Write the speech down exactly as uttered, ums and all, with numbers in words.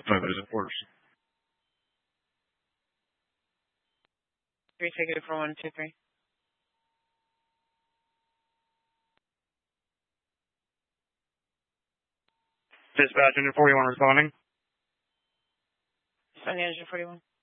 Five days of orders. Three ticket for one two three. Dispatch engine forty-one responding. Responding engine forty-one.